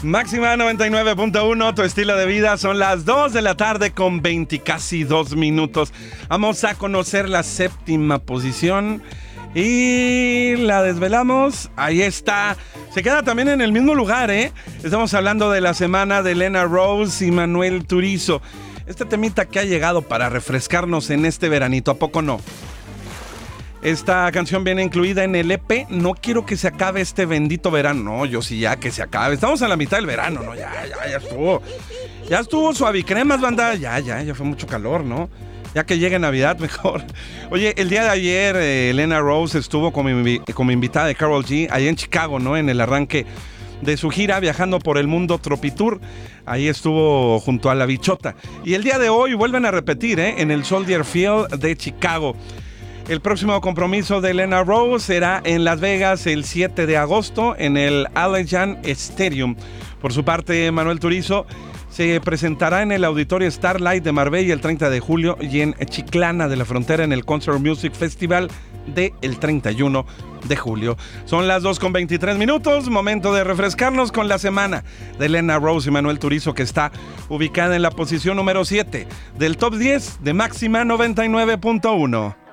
Máxima 99.1, tu estilo de vida. Son las 2 de la tarde con casi 2 minutos. Vamos a conocer la séptima posición y la desvelamos. Ahí está. Se queda también en el mismo lugar, ¿eh? Estamos hablando de la semana de Elena Rose y Manuel Turizo. Este temita que ha llegado para refrescarnos en este veranito, ¿a poco no? Esta canción viene incluida en el EP No quiero que se acabe este bendito verano. No, yo sí ya que se acabe. Estamos a la mitad del verano, ¿no? Ya estuvo. Ya estuvo suavicremas, banda. Ya fue mucho calor, ¿no? Ya que llegue Navidad, mejor. Oye, el día de ayer Elena Rose estuvo como invitada de Karol G allá en Chicago, ¿no? En el arranque de su gira viajando por el mundo Tropitour. Ahí estuvo junto a La Bichota. Y el día de hoy vuelven a repetir, en el Soldier Field de Chicago. El próximo compromiso de Elena Rose será en Las Vegas el 7 de agosto en el Allegiant Stadium. Por su parte, Manuel Turizo se presentará en el Auditorio Starlight de Marbella el 30 de julio y en Chiclana de la Frontera en el Concert Music Festival del 31 de julio. Son las 2:23, momento de refrescarnos con la semana de Elena Rose y Manuel Turizo, que está ubicada en la posición número 7 del top 10 de Máxima 99.1.